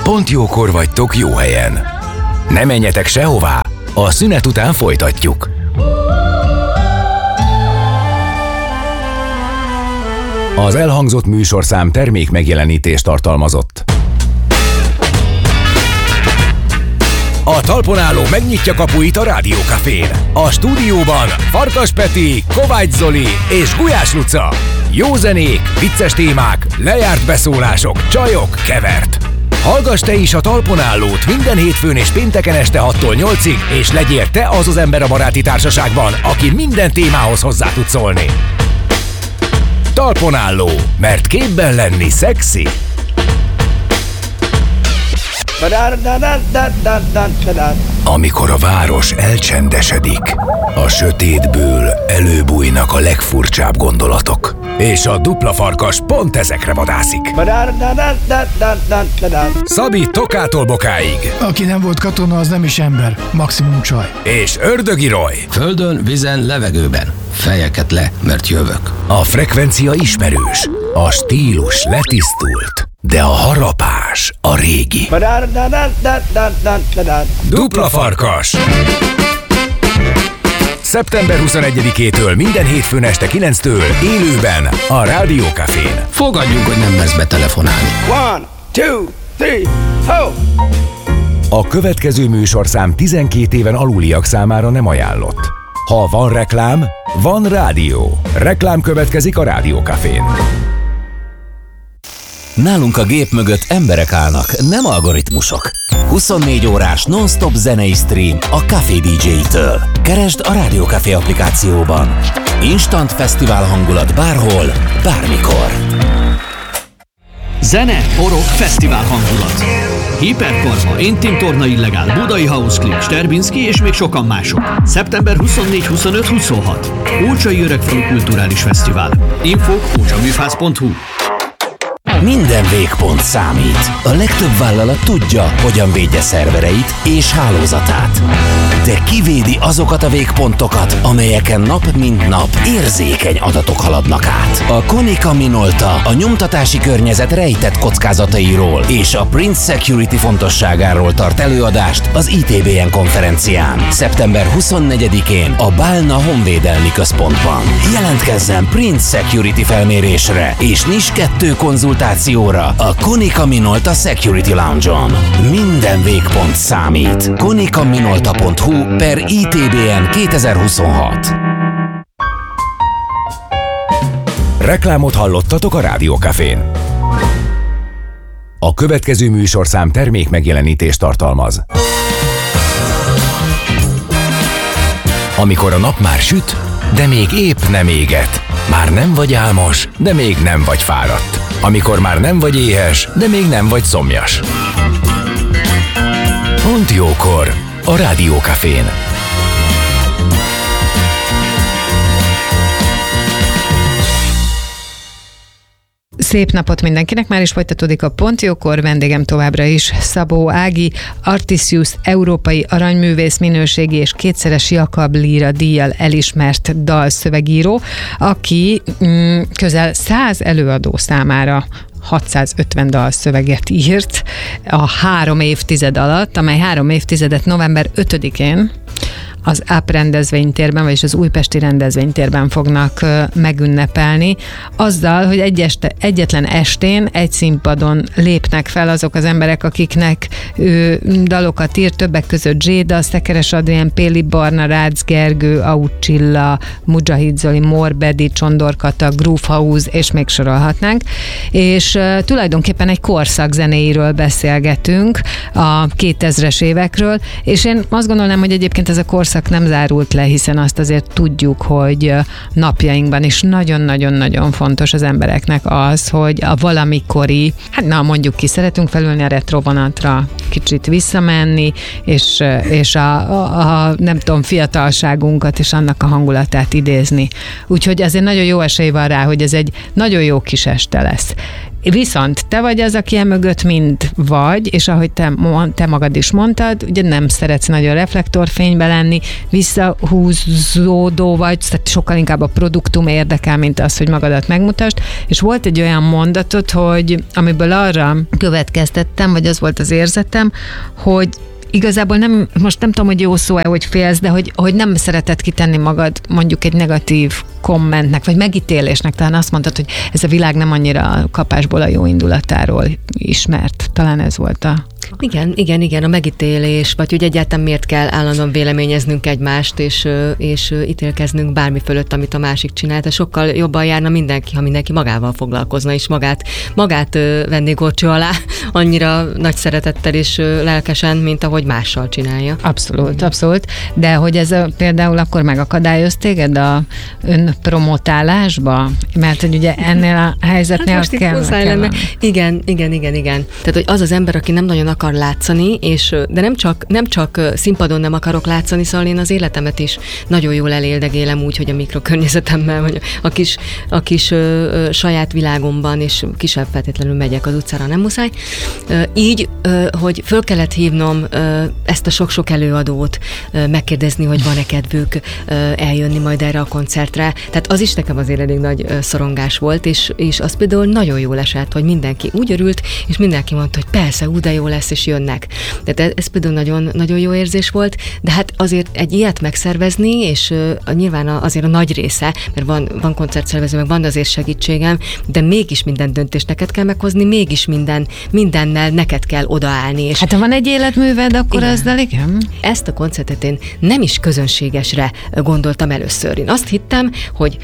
Pont jókor vagytok jó helyen. Ne menjetek sehová, a szünet után folytatjuk. Az elhangzott műsorszám termék megjelenítést tartalmazott. A talpon álló megnyitja kapuit a Rádiókafén. A stúdióban Farkas Peti, Kovács Zoli és Gulyás Luca. Jó zenék, vicces témák, lejárt beszólások, csajok, kevert. Hallgass te is a talpon állót minden hétfőn és pénteken este 6-tól 8-ig, és legyél te az ember a baráti társaságban, aki minden témához hozzá tud szólni. Talpon álló, mert képben lenni szexi. Amikor a város elcsendesedik, a sötétből előbújnak a legfurcsább gondolatok. És a dupla farkas pont ezekre vadászik. Szabi Tokától Bokáig. Aki nem volt katona, az nem is ember, maximum csaj. És Ördögi Roy. Földön, vízen, levegőben. Fejeket le, mert jövök. A frekvencia ismerős, a stílus letisztult, de a harapás a régi. Dupla farkas. Szeptember 21-től minden hétfőn este 9-től élőben a Rádiókafén. Fogadjuk, hogy nem lesz betelefonálni. 1, 2, 3, ho! A következő műsorszám 12 éven aluliak számára nem ajánlott. Ha van reklám, van rádió. Reklám következik a Rádiókafén. Nálunk a gép mögött emberek állnak, nem algoritmusok. 24 órás non-stop zenei stream a Café DJ-től. Keresd a Rádiókafé applikációban. Instant fesztivál hangulat bárhol, bármikor. Zene, horog, fesztivál hangulat. Hiperkarma, Intim Torna Illegál, Budai House Clip, Sterbinski és még sokan mások. Szeptember 24, 25, 26. Ócsai Öregfalu Kulturális Fesztivál. Info ócsaműfász.hu. Minden végpont számít. A legtöbb vállalat tudja, hogyan védje szervereit és hálózatát. De kivédi azokat a végpontokat, amelyeken nap mint nap érzékeny adatok haladnak át. A Konica Minolta a nyomtatási környezet rejtett kockázatairól és a Prince Security fontosságáról tart előadást az ITBN konferencián. Szeptember 24-én a Bálna Honvédelmi Központban. Jelentkezzen Prince Security felmérésre és NIS 2 konzultációra a Konica Minolta Security Lounge-on. Minden végpont számít. konicaminolta.hu/ITBN 2026. Reklámot hallottatok a Rádiókafén. A következő műsorszám termék megjelenítést tartalmaz. Amikor a nap már süt, de még épp nem éget. Már nem vagy álmos, de még nem vagy fáradt. Amikor már nem vagy éhes, de még nem vagy szomjas. Pont jókor a Rádiókafén. Szép napot mindenkinek, már is folytatódik a Pont jókor, vendégem továbbra is Szabó Ági, Artisius európai aranyművész, minőségi és kétszeres Jakab Líra díjjal elismert dalszövegíró, aki közel 100 előadó számára 650 dalszöveget írt a 3 évtized alatt, amely 3 évtizedet november 5-én az AP rendezvénytérben, vagyis az újpesti rendezvénytérben fognak megünnepelni, azzal, hogy egyetlen estén, egy színpadon lépnek fel azok az emberek, akiknek ő dalokat írt, többek között Zséda, Szekeres Adrián, Péli Barna, Rácz Gergő, Aucsilla, Mujahid Zoli, Morbedi, Csondor Kata, Groove House, és még sorolhatnánk. És tulajdonképpen egy korszak zenéiről beszélgetünk, a 2000-es évekről, és én azt gondolnám, hogy egyébként ez a korszak nem zárult le, hiszen azt azért tudjuk, hogy napjainkban is nagyon-nagyon-nagyon fontos az embereknek az, hogy a valamikori, mondjuk ki, szeretünk felülni a retro vonatra, kicsit visszamenni, és a nem tudom, fiatalságunkat és annak a hangulatát idézni. Úgyhogy azért nagyon jó esély van rá, hogy ez egy nagyon jó kis este lesz. Viszont te vagy az, aki emögött mind vagy, és ahogy te magad is mondtad, ugye nem szeretsz nagyon reflektorfénybe lenni, visszahúzódó vagy, sokkal inkább a produktum érdekel, mint az, hogy magadat megmutasd, és volt egy olyan mondatod, hogy amiből arra következtettem, vagy az volt az érzetem, hogy igazából most nem tudom, hogy jó szó-e, hogy félsz, de hogy nem szereted kitenni magad mondjuk egy negatív kommentnek, vagy megítélésnek. Talán azt mondtad, hogy ez a világ nem annyira kapásból a jó indulatáról ismert. Talán ez volt a... Igen, a megítélés, vagy hogy egyáltalán miért kell állandóan véleményeznünk egymást, és ítélkeznünk bármi fölött, amit a másik csinált. Sokkal jobban járna mindenki, ha mindenki magával foglalkozna, és magát venné górcső alá, annyira nagy szeretettel és lelkesen, mint ahogy mással csinálja. Abszolút. De hogy ez például akkor megakadályoz téged a önpromotálásba? Mert hogy ugye ennél a helyzetnél most kell lenne. Igen. Tehát, hogy az ember, aki nem nagyon akar látszani, de nem csak színpadon nem akarok látszani, szóval én az életemet is nagyon jól eléldegélem úgy, hogy a mikrokörnyezetemmel, vagy a kis saját világomban, és kisebb feltétlenül megyek az utcára, nem muszáj. Így, hogy föl kellett hívnom ezt a sok-sok előadót, megkérdezni, hogy van-e kedvük eljönni majd erre a koncertre. Tehát az is nekem azért elég nagy szorongás volt, és az például nagyon jól esett, hogy mindenki úgy örült, és mindenki mondta, hogy persze, de jó lesz, és jönnek. Tehát ez például nagyon, nagyon jó érzés volt, de hát azért egy ilyet megszervezni, és nyilván azért a nagy része, mert van koncertszervező, meg van azért segítségem, de mégis minden döntést neked kell meghozni, mégis mindennel neked kell odaállni. És hát ha van egy életműved, akkor azzal igen. Ezt a koncertet én nem is közönségesre gondoltam először. Én azt hittem, hogy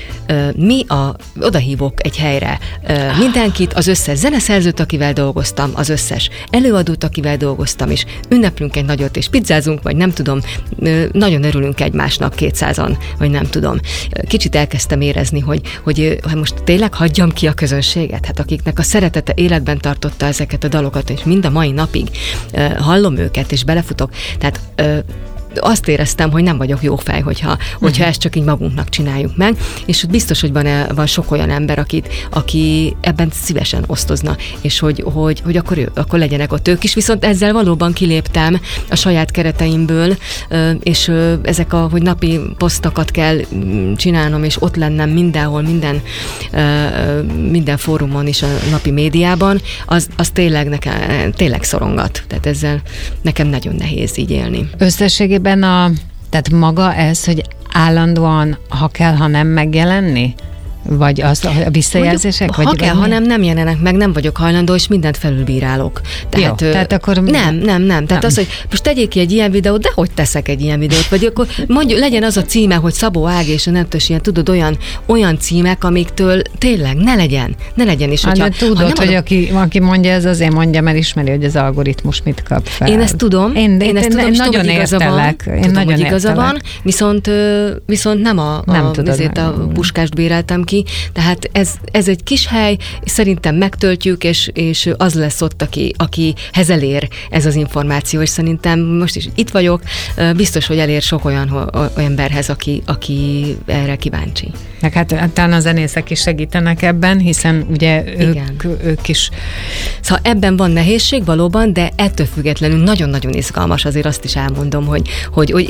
odahívok egy helyre mindenkit, az összes zeneszerzőt, akivel dolgoztam, az összes előadót, akivel dolgoztam, és ünneplünk egy nagyot, és pizzázunk, vagy nem tudom, nagyon örülünk egymásnak 200-an, vagy nem tudom. Kicsit elkezdtem érezni, hogy most tényleg hagyjam ki a közönséget, hát akiknek a szeretete életben tartotta ezeket a dalokat, és mind a mai napig hallom őket, és belefutok. Tehát azt éreztem, hogy nem vagyok jó fej, hogyha ezt csak így magunknak csináljuk meg, és biztos, hogy van sok olyan ember, aki ebben szívesen osztozna, és hogy akkor legyenek ott ők is, viszont ezzel valóban kiléptem a saját kereteimből, és ezek hogy napi posztokat kell csinálnom, és ott lennem mindenhol, minden fórumon is a napi médiában, az tényleg szorongat. Tehát ezzel nekem nagyon nehéz így élni. Összességében tehát maga ez, hogy állandóan, ha kell, ha nem megjelenni? Vagy az a visszajelzések? Mondjuk, ha kell, ha nem jelenek meg, nem vagyok hajlandó, és mindent felülbírálok. Tehát akkor... Nem. Tehát az, hogy most tegyék ki egy ilyen videót, de hogy teszek egy ilyen videót? Vagy akkor mondjuk legyen az a címe, hogy Szabó Ági, és nem tudom, ilyen, tudod, olyan címek, amiktől tényleg ne legyen. És hogyha, tudod, hogy aki mondja, ez azért mondja, mert ismeri, hogy az algoritmus mit kap fel. Én ezt tudom. Én nagyon értelek. Tudom, hogy igaza van, viszont nem a puskást béreltem ki, tehát ez egy kis hely, szerintem megtöltjük, és az lesz ott, akihez elér ez az információ, és szerintem most is itt vagyok, biztos, hogy elér sok olyan emberhez, aki erre kíváncsi. Meg hát talán a zenészek is segítenek ebben, hiszen ugye ők is... Szóval ebben van nehézség valóban, de ettől függetlenül nagyon-nagyon izgalmas, azért azt is elmondom, hogy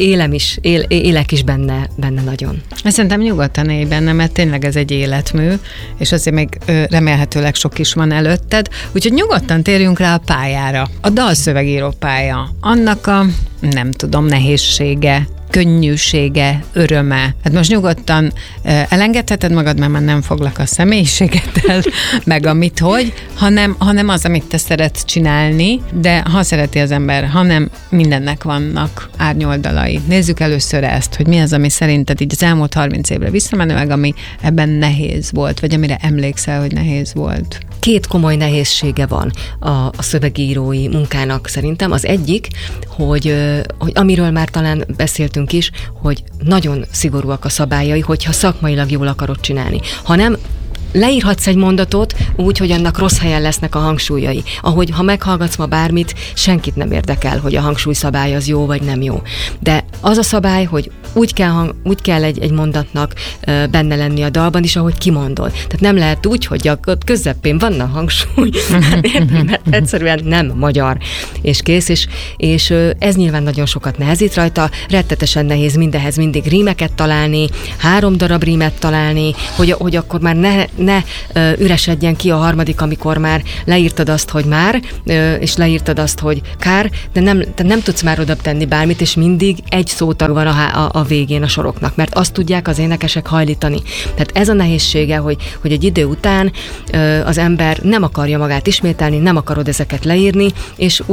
élek is benne nagyon. Szerintem nyugodtan élj benne, mert tényleg ez egy életmű, és azért még remélhetőleg sok is van előtted, úgyhogy nyugodtan térjünk rá a pályára. A dalszövegíró pálya, annak a, nem tudom, nehézsége, könnyűsége, öröme. Hát most nyugodtan elengedheted magad, mert már nem foglak a személyiségeddel, meg amit hanem az, amit te szeretsz csinálni, de ha szereti az ember, hanem mindennek vannak árnyoldalai. Nézzük először ezt, hogy mi az, ami szerinted így az elmúlt 30 évre visszamenőleg, ami ebben nehéz volt, vagy amire emlékszel, hogy nehéz volt. 2 komoly nehézsége van a szövegírói munkának szerintem. Az egyik, hogy amiről már talán beszéltünk is, hogy nagyon szigorúak a szabályai, hogyha szakmailag jól akarod csinálni. Ha nem, leírhatsz egy mondatot úgy, hogy annak rossz helyen lesznek a hangsúlyai. Ahogy ha meghallgatsz ma bármit, senkit nem érdekel, hogy a hangsúlyszabály az jó vagy nem jó. De az a szabály, hogy úgy kell egy mondatnak benne lenni a dalban is, ahogy kimondod. Tehát nem lehet úgy, hogy a közepén van a hangsúly, mert egyszerűen nem magyar. És kész, és ez nyilván nagyon sokat nehezít rajta, rettetesen nehéz mindenhez mindig rímeket találni, 3 darab rímet találni, hogy akkor már ne üresedjen ki a harmadik, amikor már leírtad azt, hogy már, és leírtad azt, hogy kár, de nem tudsz már oda tenni bármit, és mindig egy szótag van a végén a soroknak, mert azt tudják az énekesek hajlítani. Tehát ez a nehézsége, hogy egy idő után az ember nem akarja magát ismételni, nem akarod ezeket leírni, és